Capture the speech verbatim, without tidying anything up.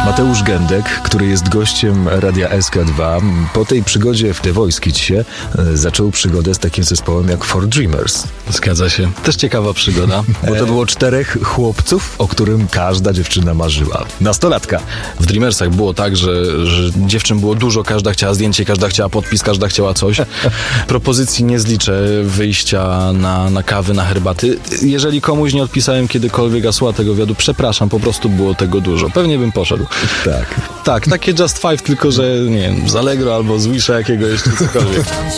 Mateusz Gędek, który jest gościem Radia S K dwa, po tej przygodzie w The Voice Kidsie zaczął przygodę z takim zespołem jak For Dreamers. Zgadza się. Też ciekawa przygoda. Bo to było czterech chłopców, o którym każda dziewczyna marzyła. Nastolatka. W Dreamersach było tak, że, że dziewczyn było dużo, każda chciała zdjęcie, każda chciała podpis, każda chciała coś. Propozycji nie zliczę, wyjścia na, na kawy, na herbaty. Jeżeli komuś nie odpisałem kiedykolwiek hasła tego wywiadu, przepraszam, po prostu było tego dużo. Pewnie bym poszedł. Tak. Tak, takie Just Five, tylko że nie wiem, z Allegro albo z Wisha jakiegoś, czy cokolwiek.